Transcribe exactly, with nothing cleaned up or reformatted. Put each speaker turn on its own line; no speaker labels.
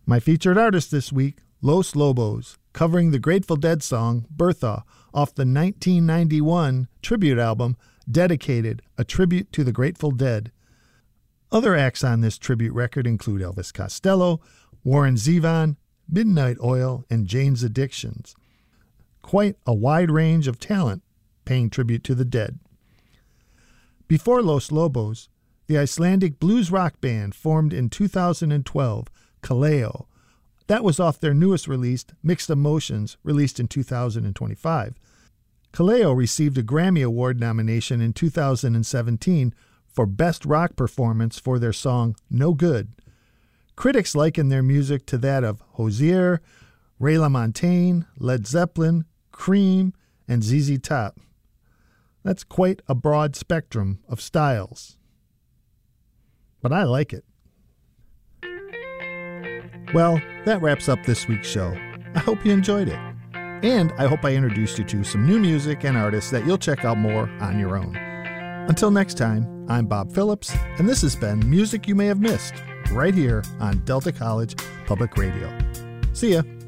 My featured artist this week, Los Lobos, covering the Grateful Dead song Bertha off the nineteen ninety-one tribute album Dedicated, a tribute to the Grateful Dead. Other acts on this tribute record include Elvis Costello, Warren Zevon, Midnight Oil, and Jane's Addictions. Quite a wide range of talent paying tribute to the Dead. Before Los Lobos, the Icelandic blues rock band formed in two thousand twelve, Kaleo. That was off their newest release, Mixed Emotions, released in two thousand twenty-five. Kaleo received a Grammy Award nomination in two thousand seventeen for Best Rock Performance for their song No Good. Critics liken their music to that of Hozier, Ray LaMontagne, Led Zeppelin, Cream, and Z Z Top. That's quite a broad spectrum of styles. But I like it. Well, that wraps up this week's show. I hope you enjoyed it. And I hope I introduced you to some new music and artists that you'll check out more on your own. Until next time, I'm Bob Phillips, and this has been Music You May Have Missed, right here on Delta College Public Radio. See ya.